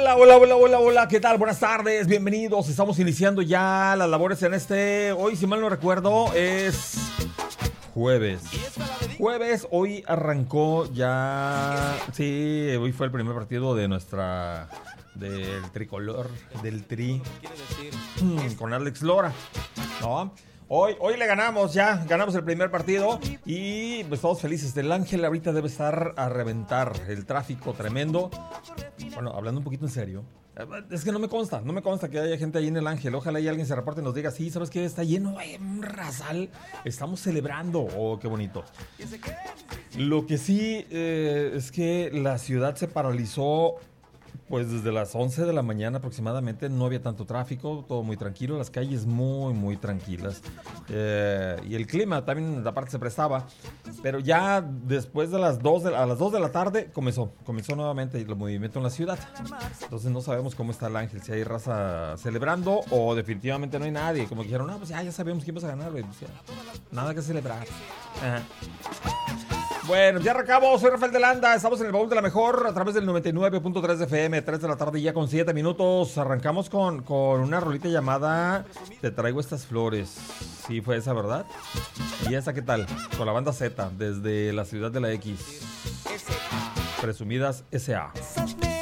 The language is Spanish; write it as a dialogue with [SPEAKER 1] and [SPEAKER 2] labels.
[SPEAKER 1] Hola, ¿qué tal? Buenas tardes, bienvenidos. Estamos iniciando ya las labores en hoy, si mal no recuerdo, es jueves. Hoy arrancó ya, sí, hoy fue el primer partido de del tricolor, del Tri, con Alex Lora, ¿no? Hoy le ganamos el primer partido y pues todos felices. El Ángel ahorita debe estar a reventar, el tráfico tremendo. Bueno, hablando un poquito en serio, es que no me consta que haya gente ahí en el Ángel. Ojalá y alguien se reporte y nos diga, sí, ¿sabes qué? Está lleno, un rasal, estamos celebrando. Oh, qué bonito. Lo que sí es que la ciudad se paralizó. Pues desde las 11 de la mañana aproximadamente no había tanto tráfico, todo muy tranquilo, las calles muy tranquilas. Y el clima también, la parte se prestaba. Pero ya después de las 2 de la tarde comenzó nuevamente el movimiento en la ciudad. Entonces no sabemos cómo está el Ángel, si hay raza celebrando o definitivamente no hay nadie. Como dijeron, pues ya sabemos quién va a ganar, güey. Nada que celebrar. Ajá. Bueno, ya arrancamos, soy Rafael de Landa, estamos en el baúl de la mejor a través del 99.3 de FM, 3 de la tarde ya con 7 minutos. Arrancamos con una rolita llamada Te traigo estas flores. Sí, fue esa, ¿verdad? ¿Y esa qué tal? Con la banda Z, desde la ciudad de la X. Presumidas S.A.